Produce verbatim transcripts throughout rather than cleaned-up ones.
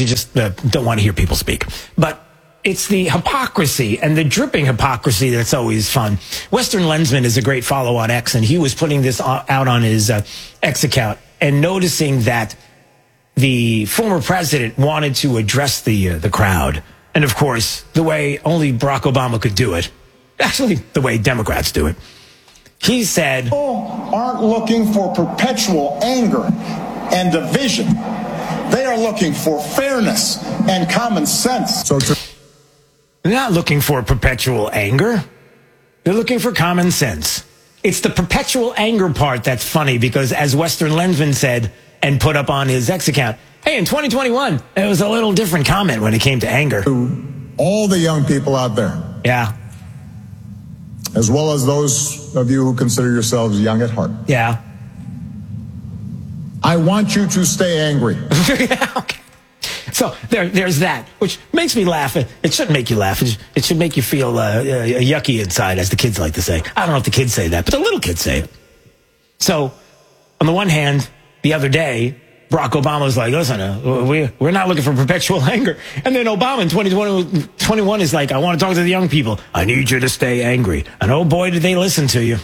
you just uh, don't want to hear people speak. But it's the hypocrisy and the dripping hypocrisy that's always fun. Western Lensman is a great follow on X, and he was putting this out on his uh, X account and noticing that the former president wanted to address the uh, the crowd. And, of course, the way only Barack Obama could do it, actually the way Democrats do it, he said, people aren't looking for perpetual anger and division. They are looking for fairness and common sense. So to- They're not looking for perpetual anger. They're looking for common sense. It's the perpetual anger part that's funny because, as Western Lensman said and put up on his X account, hey, in twenty twenty-one, it was a little different comment when it came to anger. all the young people out there, Yeah. as well as those of you who consider yourselves young at heart, Yeah. I want you to stay angry. Yeah, okay. So there, there's that, which makes me laugh. It shouldn't make you laugh. It, it should make you feel uh, uh, yucky inside, as the kids like to say. I don't know if the kids say that, but the little kids say it. So, on the one hand, the other day, Barack Obama was like, listen, uh, we, we're not looking for perpetual anger. And then Obama in twenty twenty-one is like, I want to talk to the young people. I need you to stay angry. And oh boy, did they listen to you.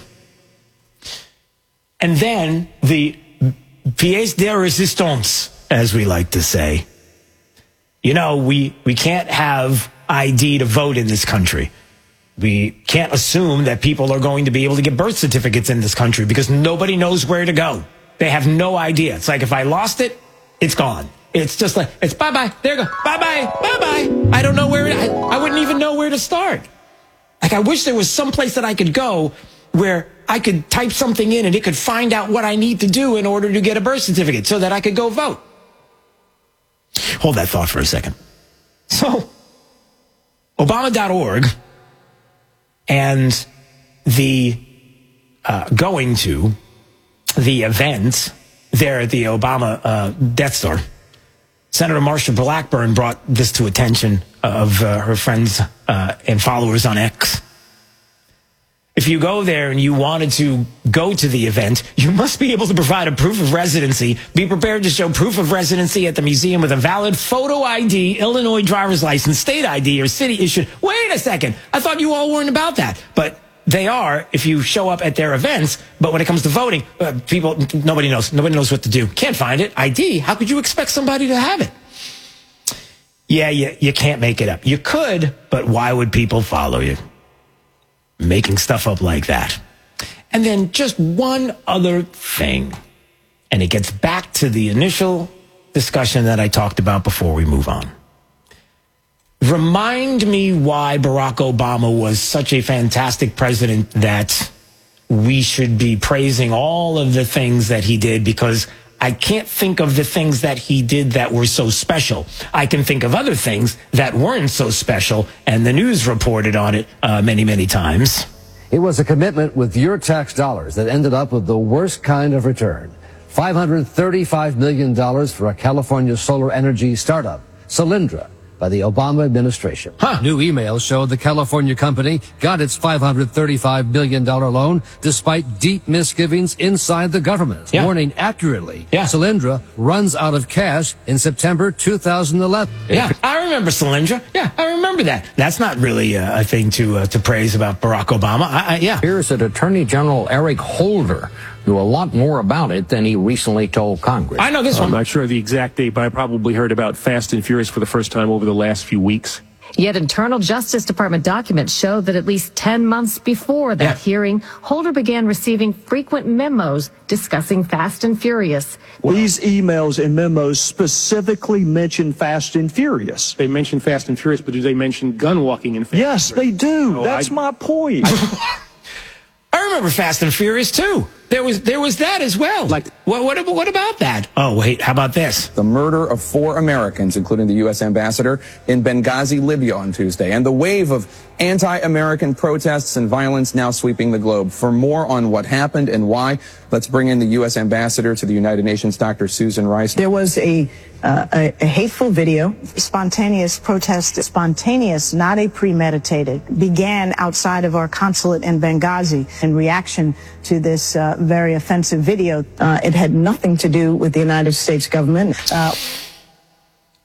And then the pièce de résistance, as we like to say. You know, we, we can't have I D to vote in this country. We can't assume that people are going to be able to get birth certificates in this country because nobody knows where to go. They have no idea. It's like if I lost it, it's gone. It's just like, it's bye-bye. There you go. Bye-bye. Bye-bye. I don't know where, I, I wouldn't even know where to start. Like, I wish there was some place that I could go where I could type something in and it could find out what I need to do in order to get a birth certificate so that I could go vote. Hold that thought for a second. So, Obama dot org and the uh, going to the event there at the Obama uh, Death Star, Senator Marsha Blackburn brought this to attention of uh, her friends uh, and followers on X. If you go there and you wanted to go to the event, you must be able to provide a proof of residency. Be prepared to show proof of residency at the museum with a valid photo I D, Illinois driver's license, state I D, or city issued. Wait a second. I thought you all weren't about that. But they are if you show up at their events. But when it comes to voting, uh, people, nobody knows. Nobody knows what to do. Can't find it. I D. How could you expect somebody to have it? Yeah, you, you can't make it up. You could, but why would people follow you? Making stuff up like that. And then just one other thing, and it gets back to the initial discussion that I talked about before we move on. Remind me why Barack Obama was such a fantastic president that we should be praising all of the things that he did, because I can't think of the things that he did that were so special. I can think of other things that weren't so special, and the news reported on it uh, many, many times. It was a commitment with your tax dollars that ended up with the worst kind of return. five hundred thirty-five million dollars for a California solar energy startup, Solyndra, by the Obama administration. Huh. New emails show the California company got its five hundred thirty-five million dollars loan despite deep misgivings inside the government, yeah. warning accurately yeah. Solyndra runs out of cash in September two thousand eleven. Yeah, I remember Solyndra. Yeah, I remember that. That's not really a, a thing to uh, to praise about Barack Obama. I, I, yeah. Here's that Attorney General Eric Holder knew a lot more about it than he recently told Congress. I know this I'm one. not sure of the exact date, but I probably heard about Fast and Furious for the first time over the last few weeks. Yet internal Justice Department documents show that at least ten months before that Yeah. hearing, Holder began receiving frequent memos discussing Fast and Furious. These emails and memos specifically mention Fast and Furious. They mention Fast and Furious, but do they mention gun walking in Fast Yes, and Furious? they do. No, That's I- my point. I remember Fast and Furious too. There was there was that as well. Like- what what what about that? Oh wait, how about this? The murder of four Americans, including the U S ambassador, in Benghazi, Libya on Tuesday, and the wave of anti-American protests and violence now sweeping the globe. For more on what happened and why, let's bring in the U S ambassador to the United Nations, Doctor Susan Rice. There was a, uh, a, a hateful video. Spontaneous protest, spontaneous, not a premeditated, began outside of our consulate in Benghazi in reaction to this uh, very offensive video. Uh, it had nothing to do with the United States government. Uh,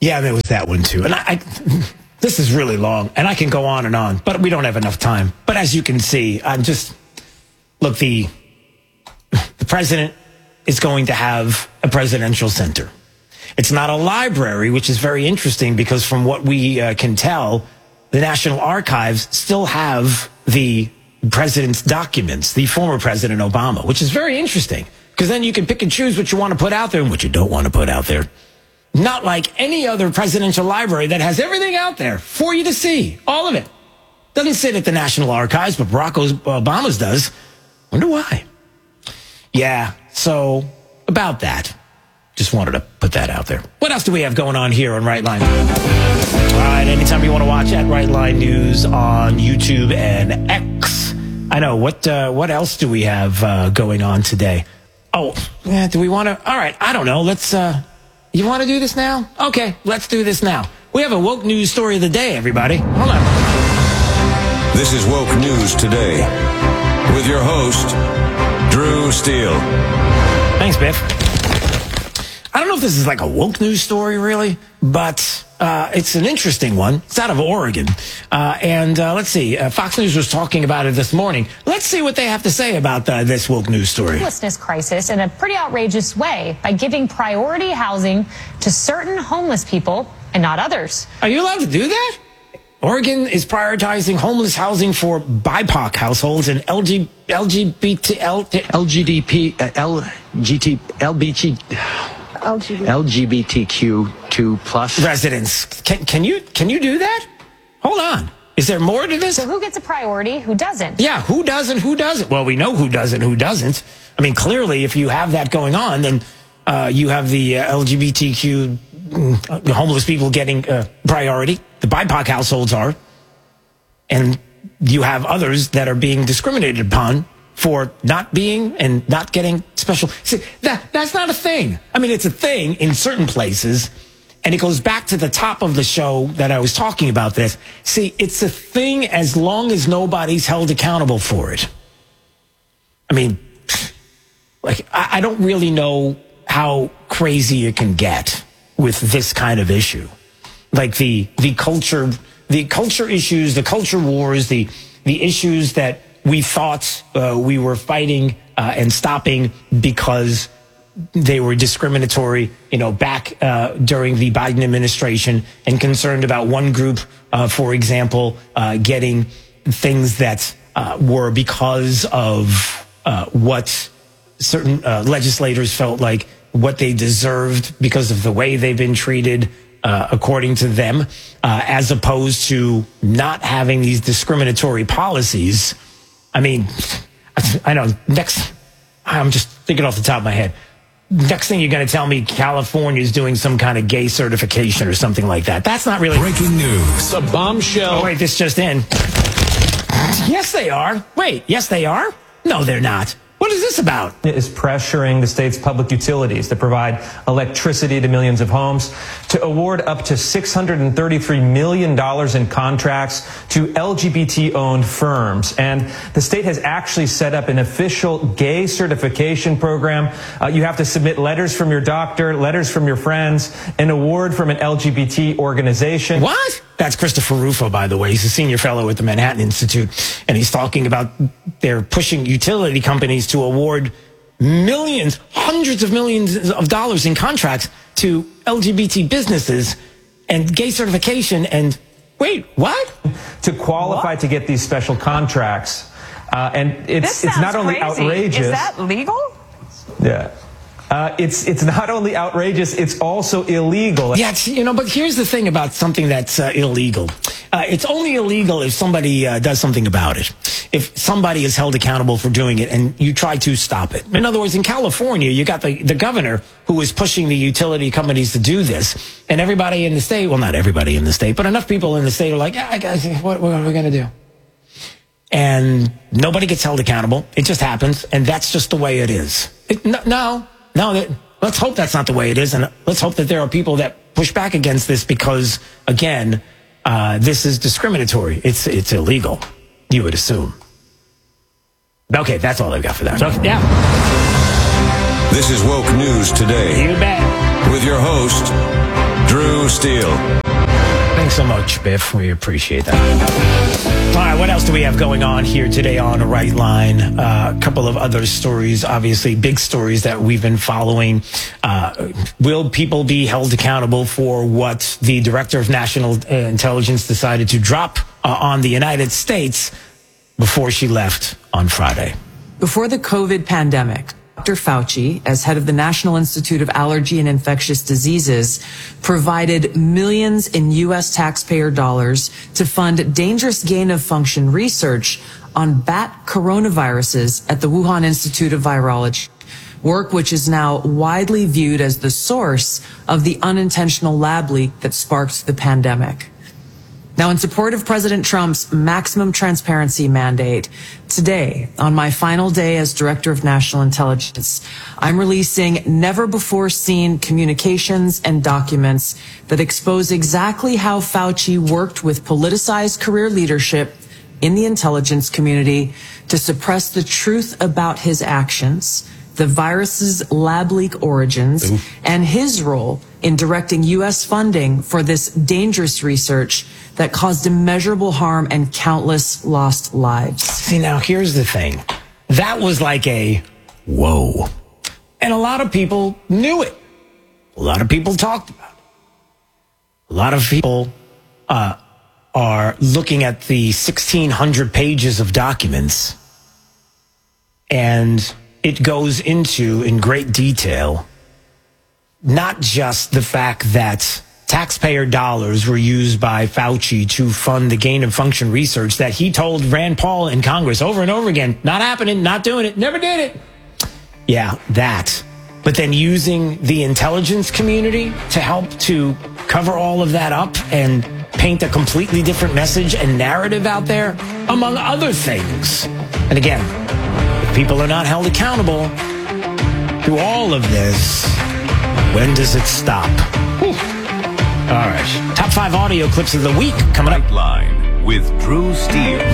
Yeah, there was that one too. And I, I, this is really long, and I can go on and on, but we don't have enough time. But as you can see, I'm just, look, the, the president is going to have a presidential center. It's not a library, which is very interesting because from what we uh, can tell, the National Archives still have the president's documents, the former President Obama, which is very interesting because then you can pick and choose what you want to put out there and what you don't want to put out there. Not like any other presidential library that has everything out there for you to see, all of it. Doesn't sit at the National Archives, but Barack Obama's does. Wonder why. Yeah, so about that. Just wanted to put that out there. What else do we have going on here on Right Line? All right, anytime you want to watch at Right Line News on YouTube and X. I know, what uh, what else do we have uh, going on today? Oh, yeah, do we want to? All right, I don't know. Let's, uh, you want to do this now? Okay, let's do this now. We have a woke news story of the day, everybody. Hold on. This is Woke News Today with your host, Drew Steele. Thanks, Biff. I don't know if this is like a woke news story, really, but uh, it's an interesting one. It's out of Oregon. Uh, and uh, let's see, uh, Fox News was talking about it this morning. Let's see what they have to say about uh, this woke news story. Homelessness crisis in a pretty outrageous way by giving priority housing to certain homeless people and not others. Are you allowed to do that? Oregon is prioritizing homeless housing for B I P O C households and L G, L G B T, L, L G D P, uh, L G T, L B T... L G B T Q two plus residents. Can, can you can you do that? Hold on. Is there more to this? So who gets a priority? Who doesn't? Yeah, who doesn't? Who doesn't? Well, we know who doesn't. Who doesn't? I mean, clearly, if you have that going on, then uh, you have the uh, L G B T Q uh, homeless people getting uh, priority. The B I P O C households are, and you have others that are being discriminated upon for not being and not getting special. See, that, that's not a thing. I mean, it's a thing in certain places, and it goes back to the top of the show that I was talking about this. See, it's a thing as long as nobody's held accountable for it. I mean, like, I, I don't really know how crazy it can get with this kind of issue. Like the, the culture, the culture issues, the culture wars, the, the issues that we thought uh, we were fighting uh, and stopping because they were discriminatory, you know, back uh, during the Biden administration and concerned about one group, uh, for example, uh, getting things that uh, were because of uh, what certain uh, legislators felt like what they deserved because of the way they've been treated, uh, according to them, uh, as opposed to not having these discriminatory policies. I mean, I know, next, I'm just thinking off the top of my head. Next thing you're going to tell me California is doing some kind of gay certification or something like that. That's not really... Breaking news. A bombshell. Oh, wait, this just in. Yes, they are. Wait, yes, they are? No, they're not. What is this about? It is pressuring the state's public utilities that provide electricity to millions of homes to award up to six hundred thirty-three million dollars in contracts to L G B T-owned firms. And the state has actually set up an official gay certification program. Uh, you have to submit letters from your doctor, letters from your friends, an award from an L G B T organization. What? That's Christopher Rufo, by the way. He's a senior fellow at the Manhattan Institute, and he's talking about they're pushing utility companies to award millions, hundreds of millions of dollars in contracts to L G B T businesses and gay certification. And wait, what? To qualify what? to get these special contracts. Uh, and it's it's not only crazy. outrageous. Is that legal? Yeah. Uh, it's it's not only outrageous, it's also illegal. Yeah, it's, you know, but here's the thing about something that's uh, illegal. Uh, it's only illegal if somebody uh, does something about it. If somebody is held accountable for doing it and you try to stop it. In other words, in California, you got the, the governor who is pushing the utility companies to do this. And everybody in the state, well, not everybody in the state, but enough people in the state are like, yeah, I guess, what, what are we going to do? And nobody gets held accountable. It just happens. And that's just the way it is. It, no, no. No, that, let's hope that's not the way it is. And let's hope that there are people that push back against this because, again, uh, this is discriminatory. It's it's illegal, you would assume. Okay, that's all I've got for that. So, yeah. This is Woke News Today. You bet. With your host, Drew Steele. Thanks so much, Biff. We appreciate that. All right, what else do we have going on here today on Right Line? Uh, a couple of other stories, obviously big stories that we've been following. Uh, will people be held accountable for what the Director of National Intelligence decided to drop uh, on the United States before she left on Friday? Before the COVID pandemic, Doctor Fauci, as head of the National Institute of Allergy and Infectious Diseases, provided millions in U S taxpayer dollars to fund dangerous gain-of-function research on bat coronaviruses at the Wuhan Institute of Virology, work which is now widely viewed as the source of the unintentional lab leak that sparked the pandemic. Now, in support of President Trump's maximum transparency mandate, today, on my final day as Director of National Intelligence, I'm releasing never-before-seen communications and documents that expose exactly how Fauci worked with politicized career leadership in the intelligence community to suppress the truth about his actions, the virus's lab leak origins, Ooh. and his role in directing U S funding for this dangerous research that caused immeasurable harm and countless lost lives. See, now here's the thing. That was like a whoa. And a lot of people knew it. A lot of people talked about it. A lot of people uh, are looking at the sixteen hundred pages of documents, and it goes into, in great detail, not just the fact that taxpayer dollars were used by Fauci to fund the gain-of-function research that he told Rand Paul in Congress over and over again, not happening, not doing it, never did it. Yeah, that. But then using the intelligence community to help to cover all of that up and paint a completely different message and narrative out there, among other things. And again, if people are not held accountable through all of this, when does it stop? Whew. All right. Top five audio clips of the week coming up. Line with Drew Steele.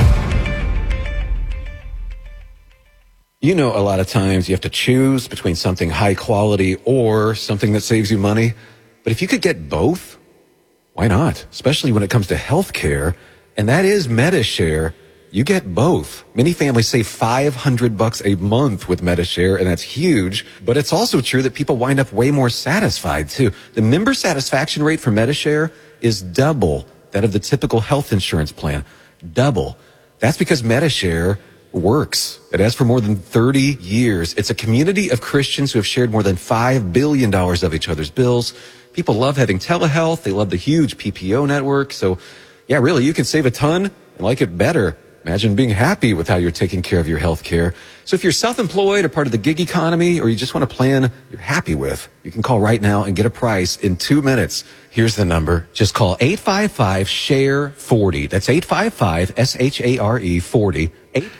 You know, a lot of times you have to choose between something high quality or something that saves you money. But if you could get both, why not? Especially when it comes to health care. And that is MediShare. You get both. Many families save five hundred bucks a month with MediShare, and that's huge. But it's also true that people wind up way more satisfied, too. The member satisfaction rate for MediShare is double that of the typical health insurance plan. Double. That's because MediShare works. It has for more than thirty years. It's a community of Christians who have shared more than five billion dollars of each other's bills. People love having telehealth. They love the huge P P O network. So, yeah, really, you can save a ton and like it better. Imagine being happy with how you're taking care of your health care. So if you're self-employed or part of the gig economy, or you just want a plan you're happy with, you can call right now and get a price in two minutes. Here's the number. Just call eight five five, S H A R E, forty. That's eight five five, S H A R E, forty. Eight-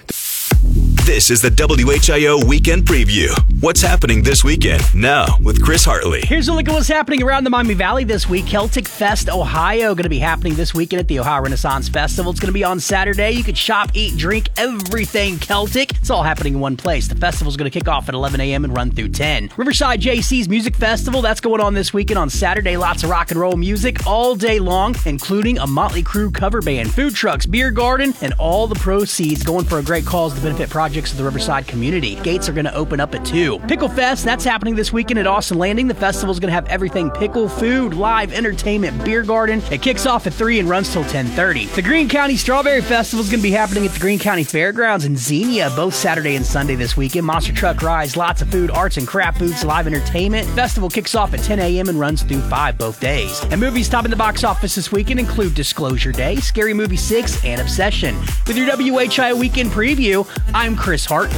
This is the W H I O Weekend Preview. What's happening this weekend? Now with Chris Hartley. Here's a look at what's happening around the Miami Valley this week. Celtic Fest Ohio going to be happening this weekend at the Ohio Renaissance Festival. It's going to be on Saturday. You can shop, eat, drink, everything Celtic. It's all happening in one place. The festival's going to kick off at eleven a.m. and run through ten. Riverside J C's Music Festival, that's going on this weekend on Saturday. Lots of rock and roll music all day long, including a Motley Crue cover band, food trucks, beer garden, and all the proceeds going for a great cause to benefit projects of the Riverside community. Gates are going to open up at two. Pickle Fest, that's happening this weekend at Austin Landing. The festival is going to have everything pickle, food, live entertainment, beer garden. It kicks off at three and runs till ten thirty. The Greene County Strawberry Festival is going to be happening at the Greene County Fairgrounds in Xenia both Saturday and Sunday this weekend. Monster truck rides, lots of food, arts and craft booths, live entertainment. Festival kicks off at ten a.m. and runs through five both days. And movies topping the box office this weekend include Disclosure Day, Scary Movie six, and Obsession. With your W H I O Weekend Preview, I'm Chris Hartley.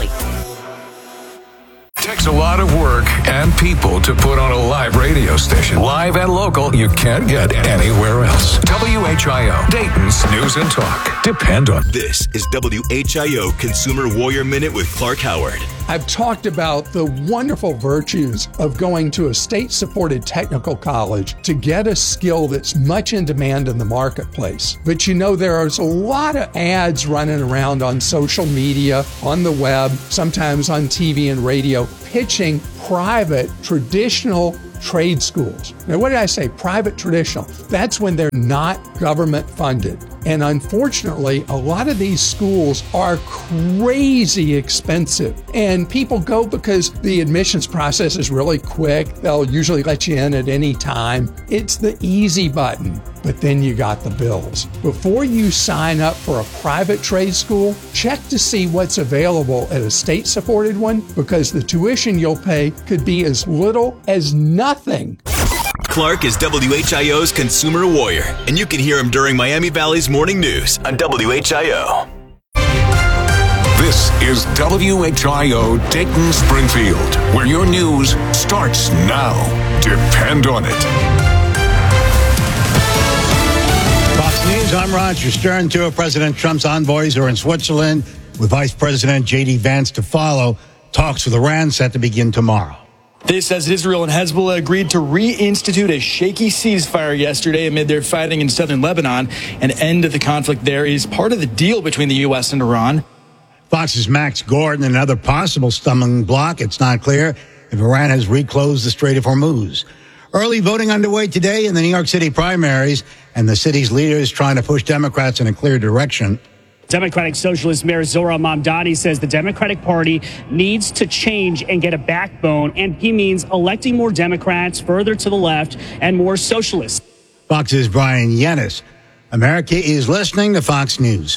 It takes a lot of work and people to put on a live radio station. Live and local, you can't get anywhere else. W H I O, Dayton's News and Talk. Depend on. This is W H I O Consumer Warrior Minute with Clark Howard. I've talked about the wonderful virtues of going to a state-supported technical college to get a skill that's much in demand in the marketplace. But you know, there's a lot of ads running around on social media, on the web, sometimes on T V and radio, pitching private, traditional trade schools. Now, what did I say? Private traditional. That's when they're not government funded. And unfortunately, a lot of these schools are crazy expensive. And people go because the admissions process is really quick. They'll usually let you in at any time. It's the easy button, but then you got the bills. Before you sign up for a private trade school, check to see what's available at a state-supported one, because the tuition you'll pay could be as little as nothing. Clark is W H I O's consumer warrior, and you can hear him during Miami Valley's morning news on W H I O. This is W H I O Dayton Springfield, where your news starts now. Depend on it. Fox News, I'm Roger Stern. Two of President Trump's envoys are in Switzerland with Vice President J D Vance to follow. Talks with Iran set to begin tomorrow. This as Israel and Hezbollah agreed to reinstitute a shaky ceasefire yesterday amid their fighting in southern Lebanon. An end to the conflict there is part of the deal between the U S and Iran. Fox's Max Gordon, another possible stumbling block. It's not clear if Iran has reclosed the Strait of Hormuz. Early voting underway today in the New York City primaries, and the city's leaders trying to push Democrats in a clear direction. Democratic Socialist Mayor Zohran Mamdani says the Democratic Party needs to change and get a backbone, and he means electing more Democrats further to the left and more socialists. Fox's Brian Yennis. America is listening to Fox News.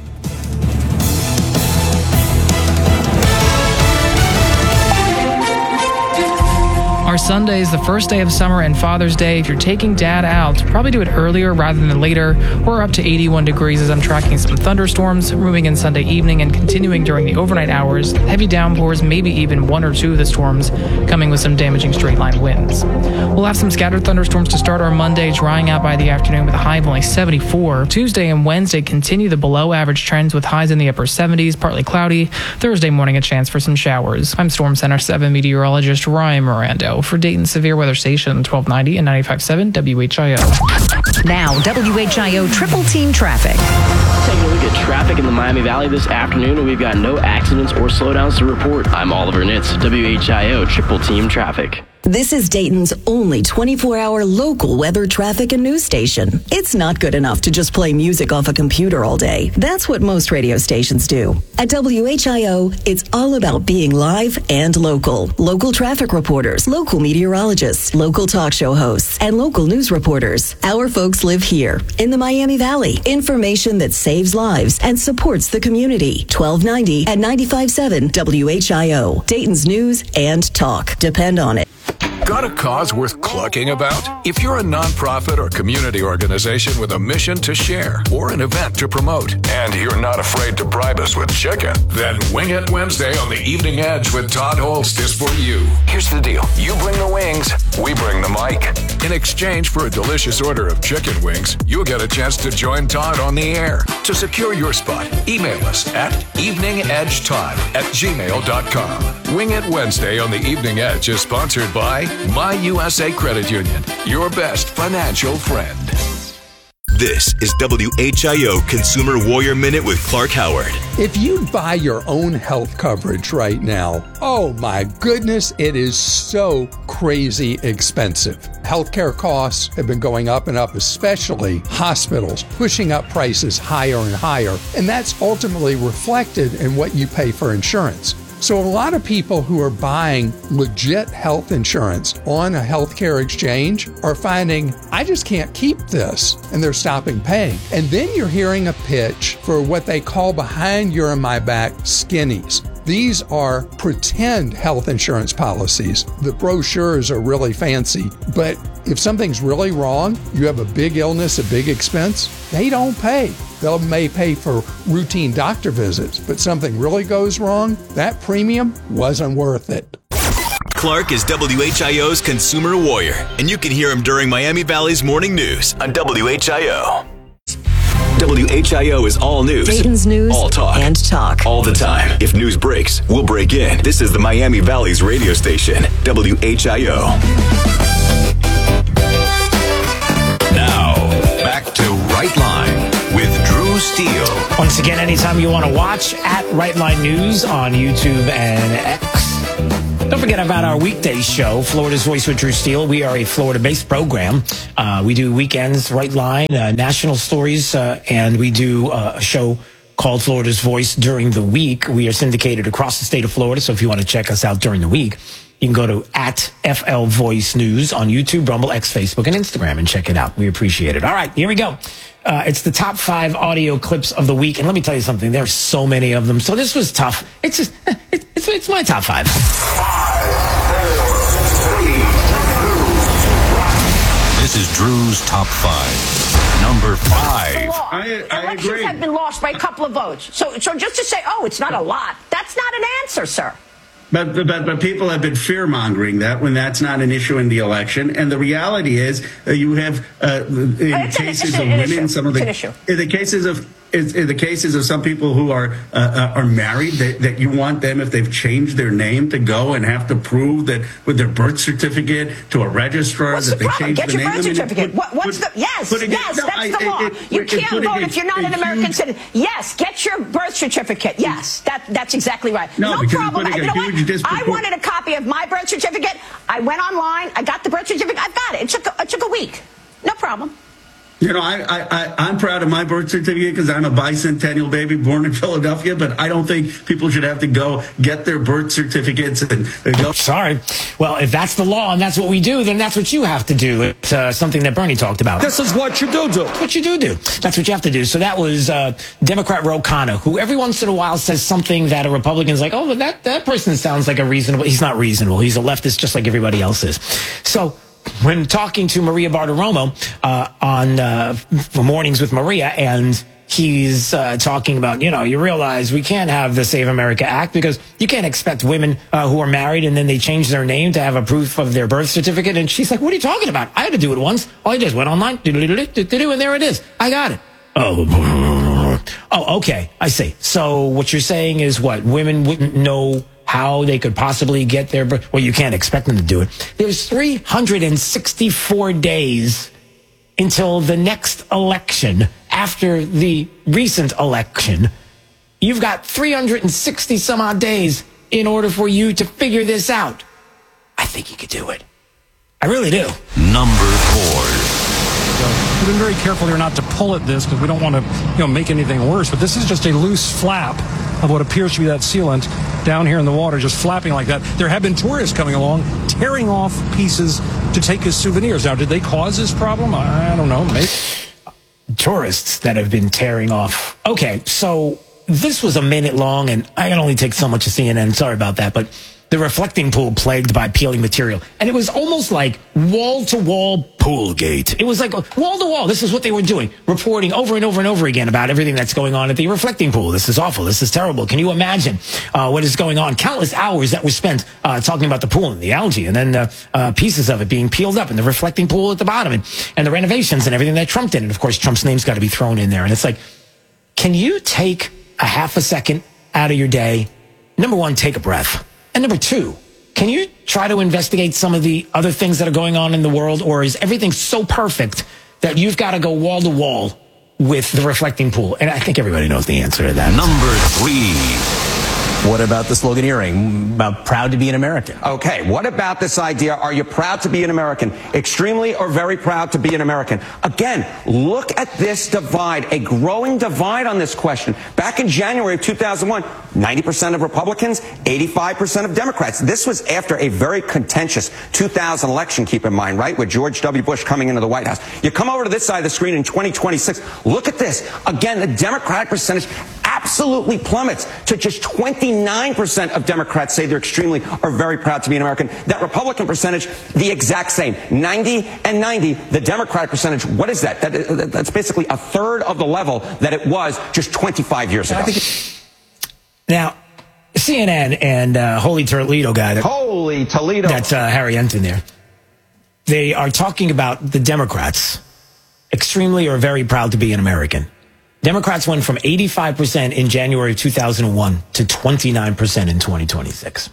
Our Sunday is the first day of summer and Father's Day. If you're taking dad out, probably do it earlier rather than later, or up to eighty-one degrees as I'm tracking some thunderstorms moving in Sunday evening and continuing during the overnight hours. Heavy downpours, maybe even one or two of the storms coming with some damaging straight line winds. We'll have some scattered thunderstorms to start our Monday, drying out by the afternoon with a high of only seventy-four. Tuesday and Wednesday continue the below average trends with highs in the upper seventies, partly cloudy. Thursday morning a chance for some showers. I'm Storm Center seven meteorologist Ryan Mirando for Dayton Severe Weather Station twelve ninety and ninety-five point seven W H I O. Now, W H I O Triple Team Traffic. Taking a look at traffic in the Miami Valley this afternoon, and we've got no accidents or slowdowns to report. I'm Oliver Nitz, W H I O Triple Team Traffic. This is Dayton's only twenty-four hour local weather, traffic, and news station. It's not good enough to just play music off a computer all day. That's what most radio stations do. At W H I O, it's all about being live and local. Local traffic reporters, local meteorologists, local talk show hosts, and local news reporters. Our folks live here in the Miami Valley. Information that saves lives and supports the community. twelve ninety and ninety-five point seven W H I O. Dayton's news and talk. Depend on it. Got a cause worth clucking about? If you're a nonprofit or community organization with a mission to share or an event to promote, and you're not afraid to bribe us with chicken, then Wing It Wednesday on the Evening Edge with Todd Holst is for you. Here's the deal. You bring the wings, we bring the mic. In exchange for a delicious order of chicken wings, you'll get a chance to join Todd on the air. To secure your spot, email us at eveningedgetodd at gmail dot com. Wing It Wednesday on the Evening Edge is sponsored by My U S A Credit Union, your best financial friend. This is W H I O Consumer Warrior Minute with Clark Howard. If you buy your own health coverage right now, oh my goodness, it is so crazy expensive. Healthcare costs have been going up and up, especially hospitals, pushing up prices higher and higher. And that's ultimately reflected in what you pay for insurance. So a lot of people who are buying legit health insurance on a healthcare exchange are finding, I just can't keep this, and they're stopping paying. And then you're hearing a pitch for what they call behind your and my back skinnies. These are pretend health insurance policies. The brochures are really fancy, but if something's really wrong, you have a big illness, a big expense, they don't pay. They may pay for routine doctor visits, but something really goes wrong, that premium wasn't worth it. Clark is W H I O's Consumer Warrior, and you can hear him during Miami Valley's morning news on W H I O. W H I O is all news. Dayton's news all talk. And talk. All the time. If news breaks, we'll break in. This is the Miami Valley's radio station, W H I O. Now, back to Right Line with Drew Steele. Once again, anytime you want to watch, at Right Line News on YouTube and X. Don't Don't forget about our weekday show, Florida's Voice with Drew Steele. We are a Florida-based program. Uh, we do weekends, Right Line, uh, national stories, uh, and we do uh, a show called Florida's Voice during the week. We are syndicated across the state of Florida, so if you want to check us out during the week, you can go to at F L Voice News on YouTube, Rumble, X, Facebook, and Instagram and check it out. We appreciate it. All right, here we go. Uh, it's the top five audio clips of the week. And let me tell you something. There's so many of them. So this was tough. It's just, it, it's, it's my top five. This is Drew's top five. Number five. I, I Elections agree. have been lost by a couple of votes. So, so just to say, oh, it's not a lot, that's not an answer, sir. But, but but people have been fear-mongering that when that's not an issue in the election. And the reality is uh, you have, uh, in it's cases an, of an women, issue. some of the, in the cases of in, in the cases of some people who are uh, uh, are married, that, that you want them, if they've changed their name, to go and have to prove that with their birth certificate to a registrar what's that the they problem? changed Get the your name. birth I mean, certificate. put, what, what's put, the yes? putting Yes, it, no, that's I, the law. it, it, you it, can't vote if you're not an American huge, citizen. Yes, get your birth certificate. Yes, that that's exactly right. No, no because problem. you're You know putting a huge what? I wanted a copy of my birth certificate. I went online. I got the birth certificate. I've got it. It took a, it took a week. No problem. You know, I, I, I, I'm proud of my birth certificate because I'm a bicentennial baby born in Philadelphia, but I don't think people should have to go get their birth certificates and, and go. Sorry. Well, if that's the law and that's what we do, then that's what you have to do. It's uh, something that Bernie talked about. This is what you do do. What you do do. That's what you have to do. So that was uh, Democrat Ro Khanna, who every once in a while says something that a Republican's like, oh, but that, that person sounds like a reasonable. He's not reasonable. He's a leftist just like everybody else is. So when talking to Maria Bartiromo uh, on uh, Mornings with Maria, and he's uh, talking about, you know, you realize we can't have the Save America Act because you can't expect women uh, who are married and then they change their name to have a proof of their birth certificate. And she's like, what are you talking about? I had to do it once. All I did was went online, and there it is. I got it. Oh, oh, okay. I see. So what you're saying is what? Women wouldn't know how they could possibly get their birth. Well, you can't expect them to do it. There's three hundred sixty-four days until the next election. After the recent election, you've got three hundred sixty some odd days in order for you to figure this out. I think you could do it. I really do. Number four. We've been very careful here not to pull at this because we don't want to, you know, make anything worse. But this is just a loose flap of what appears to be that sealant down here in the water, just flapping like that. There have been tourists coming along, tearing off pieces to take as souvenirs. Now, did they cause this problem? I don't know. Maybe. Tourists that have been tearing off. Okay, so this was a minute long, and I can only take so much of C N N. Sorry about that, but the reflecting pool plagued by peeling material. And it was almost like wall-to-wall pool gate. It was like wall-to-wall. This is what they were doing, reporting over and over and over again about everything that's going on at the reflecting pool. This is awful. This is terrible. Can you imagine uh, what is going on? Countless hours that were spent uh, talking about the pool and the algae, and then uh, uh, pieces of it being peeled up, and the reflecting pool at the bottom, and, and the renovations and everything that Trump did. And, of course, Trump's name's got to be thrown in there. And it's like, can you take a half a second out of your day? Number one, take a breath. And number two, can you try to investigate some of the other things that are going on in the world, or is everything so perfect that you've got to go wall to wall with the reflecting pool? And I think everybody knows the answer to that. Number three. What about the sloganeering about proud to be an American? Okay, what about this idea? Are you proud to be an American? Extremely or very proud to be an American? Again, look at this divide, a growing divide on this question. Back in January of two thousand one, ninety percent of Republicans, eighty-five percent of Democrats. This was after a very contentious two thousand election, keep in mind, right, with George W. Bush coming into the White House. You come over to this side of the screen in twenty twenty-six, look at this. Again, the Democratic percentage absolutely plummets to just twenty-nine percent of Democrats say they're extremely or very proud to be an American. That Republican percentage, the exact same. ninety and ninety. The Democratic percentage, what is that? that that's basically a third of the level that it was just twenty-five years ago. Now, C N N and uh, Holy Toledo guy. That, Holy Toledo. That's uh, Harry Enton there. They are talking about the Democrats extremely or very proud to be an American. Democrats went from eighty-five percent in January of two thousand one to twenty-nine percent in twenty twenty-six.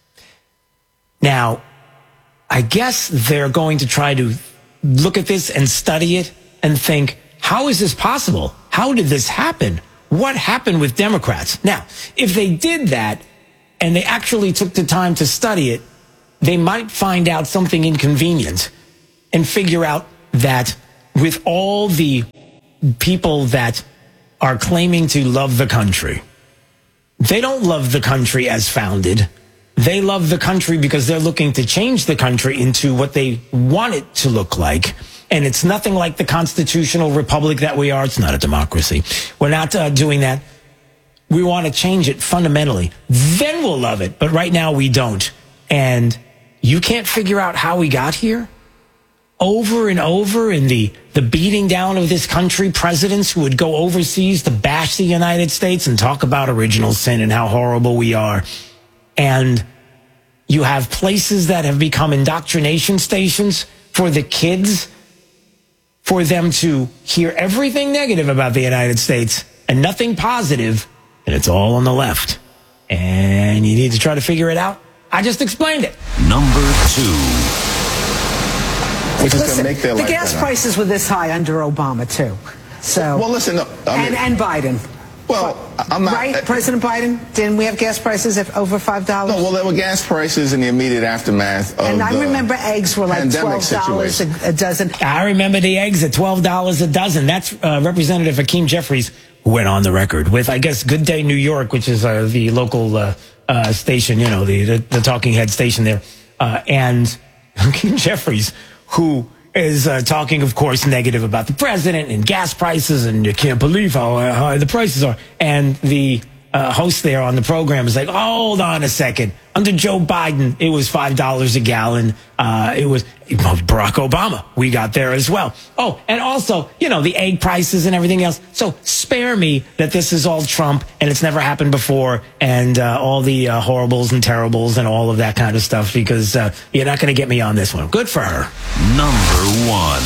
Now, I guess they're going to try to look at this and study it and think, how is this possible? How did this happen? What happened with Democrats? Now, if they did that and they actually took the time to study it, they might find out something inconvenient and figure out that with all the people that are claiming to love the country, they don't love the country as founded. They love the country because they're looking to change the country into what they want it to look like. And it's nothing like the constitutional republic that we are. It's not a democracy. We're not uh, doing that. We want to change it fundamentally. Then we'll love it. But right now we don't. And you can't figure out how we got here? Over and over in the, the beating down of this country, presidents who would go overseas to bash the United States and talk about original sin and how horrible we are. And you have places that have become indoctrination stations for the kids, for them to hear everything negative about the United States and nothing positive, and it's all on the left. And you need to try to figure it out. I just explained it. Number two. Which is going to make their the life gas better. prices were this high under Obama, too. So, well, listen, no, I mean, and, and Biden. Well, I'm not. Right, President Biden? Didn't we have gas prices at over five dollars? No, well, there were gas prices in the immediate aftermath of And I the remember eggs were like pandemic twelve dollars a, situation. a dozen. I remember the eggs at twelve dollars a dozen. That's uh, Representative Hakeem Jeffries, who went on the record with, I guess, Good Day New York, which is uh, the local uh, uh, station, you know, the, the, the talking head station there. Uh, and Hakeem Jeffries, who is uh, talking, of course, negative about the president and gas prices, and you can't believe how uh, high the prices are. And the uh, host there on the program is like, oh, hold on a second. Under Joe Biden, it was five dollars a gallon. Uh, it was Barack Obama. We got there as well. Oh, and also, you know, the egg prices and everything else. So spare me that this is all Trump and it's never happened before, and uh, all the uh, horribles and terribles and all of that kind of stuff, because uh, you're not going to get me on this one. Good for her. Number one.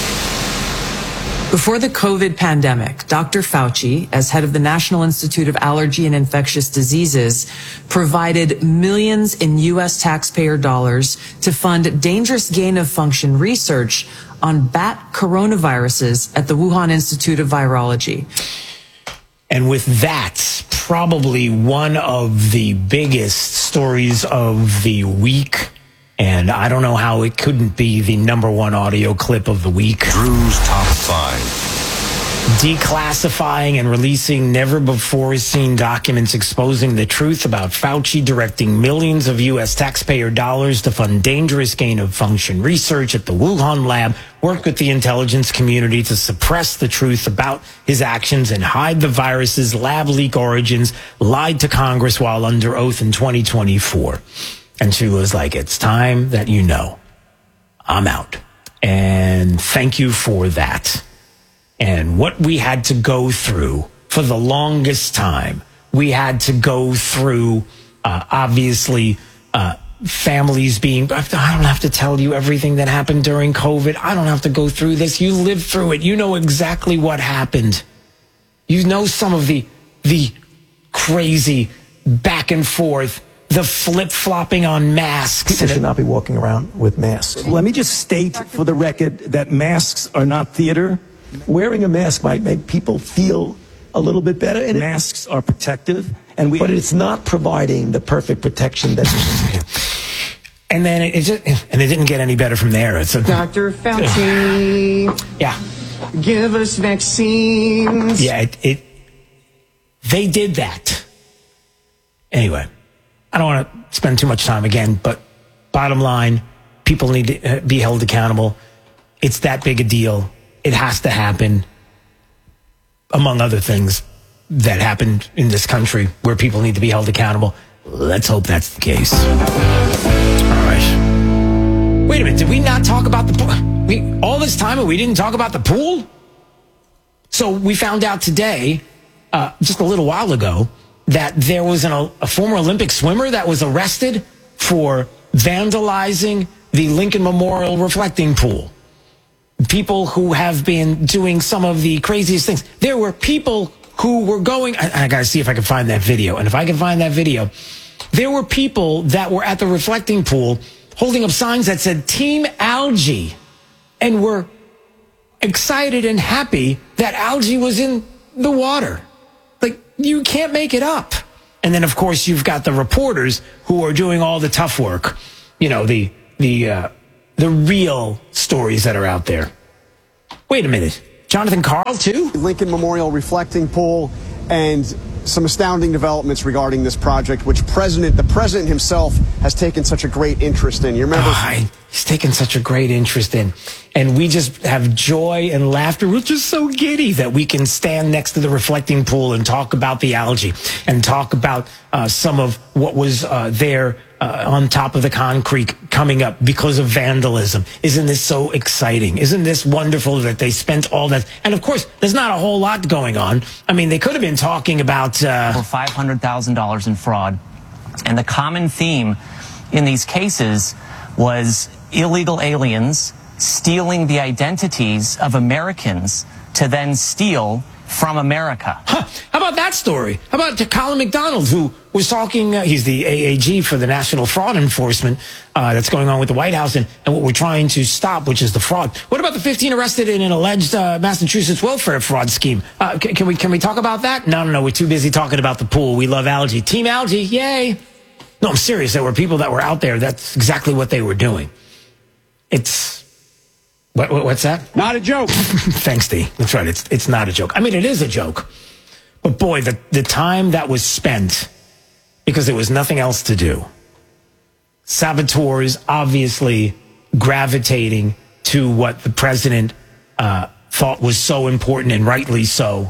Before the COVID pandemic, Doctor Fauci, as head of the National Institute of Allergy and Infectious Diseases, provided millions in U S taxpayer dollars to fund dangerous gain-of-function research on bat coronaviruses at the Wuhan Institute of Virology. And with that, probably one of the biggest stories of the week. And I don't know how it couldn't be the number one audio clip of the week. Drew's Top five. Declassifying and releasing never-before-seen documents exposing the truth about Fauci directing millions of U S taxpayer dollars to fund dangerous gain-of-function research at the Wuhan lab, worked with the intelligence community to suppress the truth about his actions and hide the virus's lab leak origins, lied to Congress while under oath in twenty twenty-four. And she was like, it's time that you know I'm out. And thank you for that. And what we had to go through for the longest time, we had to go through, uh, obviously, uh, families being, I don't have to tell you everything that happened during COVID. I don't have to go through this. You lived through it. You know exactly what happened. You know some of the, the crazy back and forth, the flip-flopping on masks. People should not be walking around with masks. Let me just state for the record that masks are not theater. Wearing a mask might make people feel a little bit better, and masks are protective, and we, but it's not providing the perfect protection that. And then it, it just, and it didn't get any better from there. It's a, Doctor Fauci. Yeah. Give us vaccines. Yeah, it, it. They did that. Anyway. I don't want to spend too much time again, but bottom line, people need to be held accountable. It's that big a deal. It has to happen, among other things that happened in this country where people need to be held accountable. Let's hope that's the case. All right. Wait a minute. Did we not talk about the pool? We, all this time and we didn't talk about the pool? So we found out today, uh, just a little while ago, that there was an, a former Olympic swimmer that was arrested for vandalizing the Lincoln Memorial reflecting pool. People who have been doing some of the craziest things. There were people who were going, I, I got to see if I can find that video. And if I can find that video, there were people that were at the reflecting pool holding up signs that said Team Algae and were excited and happy that algae was in the water. You can't make it up. And then, of course, you've got the reporters who are doing all the tough work. you know, the the uh, the real stories that are out there. Wait a minute. Jonathan Karl, too? Lincoln Memorial reflecting pool and some astounding developments regarding this project, which president, the president himself has taken such a great interest in. You remember? Oh, he's taken such a great interest in. And we just have joy and laughter. We're just so giddy that we can stand next to the reflecting pool and talk about the algae and talk about uh, some of what was uh, there uh, on top of the concrete coming up because of vandalism. Isn't this so exciting? Isn't this wonderful that they spent all that? And of course, there's not a whole lot going on. I mean, they could have been talking about uh, over five hundred thousand dollars in fraud. And the common theme in these cases was illegal aliens stealing the identities of Americans to then steal from America. Huh. How about that story? How about Colin McDonald, who was talking, uh, he's the A A G for the National Fraud Enforcement uh, that's going on with the White House and, and what we're trying to stop, which is the fraud. What about the fifteen arrested in an alleged uh, Massachusetts welfare fraud scheme? Uh, can, can we can we talk about that? No, no, no, we're too busy talking about the pool. We love algae. Team algae, yay. No, I'm serious. There were people that were out there. That's exactly what they were doing. It's... What, what, what's that? Not a joke. Thanks, D. That's right. It's it's not a joke. I mean, it is a joke. But boy, the, the time that was spent because there was nothing else to do. Saboteurs obviously gravitating to what the president uh, thought was so important, and rightly so,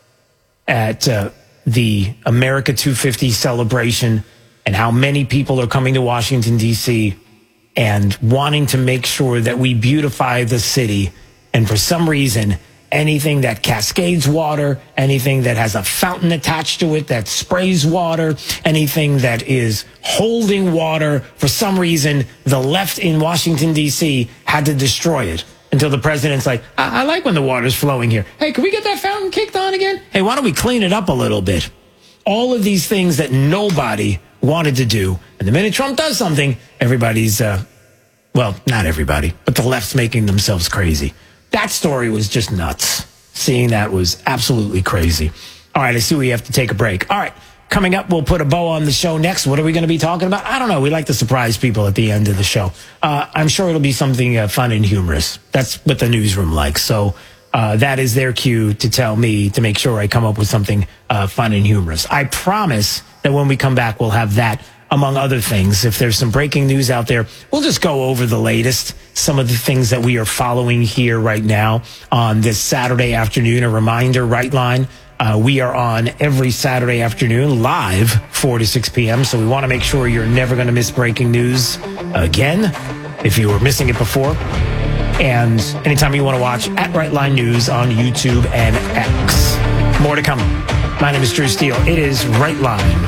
at uh, the America two fifty celebration, and how many people are coming to Washington, D C, and wanting to make sure that we beautify the city. And for some reason, anything that cascades water, anything that has a fountain attached to it that sprays water, anything that is holding water, for some reason, the left in Washington, D C had to destroy it. Until the president's like, I, I like when the water's flowing here. Hey, can we get that fountain kicked on again? Hey, why don't we clean it up a little bit? All of these things that nobody wanted to do. And the minute Trump does something, everybody's, uh, well, not everybody, but the left's making themselves crazy. That story was just nuts. Seeing that was absolutely crazy. All right, I see we have to take a break. All right, coming up, we'll put a bow on the show next. What are we going to be talking about? I don't know. We like to surprise people at the end of the show. Uh, I'm sure it'll be something uh, fun and humorous. That's what the newsroom likes. So uh, that is their cue to tell me to make sure I come up with something uh, fun and humorous. I promise that when we come back, we'll have that, among other things. If there's some breaking news out there, we'll just go over the latest, some of the things that we are following here right now on this Saturday afternoon. A reminder, Right Line, uh, we are on every Saturday afternoon, live, four to six p.m., so we want to make sure you're never going to miss breaking news again, if you were missing it before. And anytime you want to watch, at Right Line News on YouTube and X. More to come. My name is Drew Steele. It is Right Line.